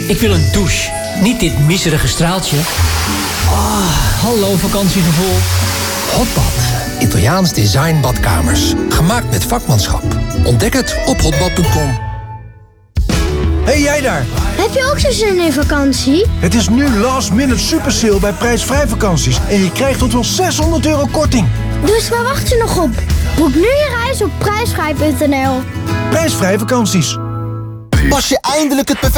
Ik wil een douche. Niet dit miserige straaltje. Hallo vakantiegevoel. Hotbad. Italiaans design badkamers. Gemaakt met vakmanschap. Ontdek het op hotbad.com. Hey jij daar! Heb je ook zo'n zin in vakantie? Het is nu last minute super sale bij prijsvrij vakanties. En je krijgt tot wel €600 korting. Dus waar wacht je nog op? Boek nu je reis op prijsvrij.nl. Prijsvrij vakanties. Pas je eindelijk het perfecte